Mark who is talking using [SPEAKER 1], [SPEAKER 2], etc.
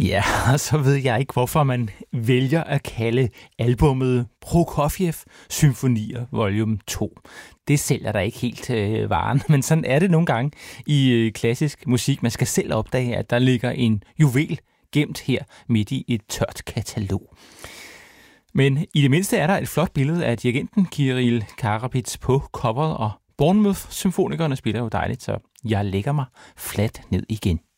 [SPEAKER 1] Ja, og så ved jeg ikke, hvorfor man vælger at kalde albummet Prokofjev Symfonier Volume 2. Det sælger der ikke helt varen, men sådan er det nogle gange i klassisk musik. Man skal selv opdage, at der ligger en juvel gemt her midt i et tørt katalog. Men i det mindste er der et flot billede af dirigenten Kirill Karapets på coveret, og Bournemouth-symfonikerne spiller jo dejligt, så jeg lægger mig fladt ned igen.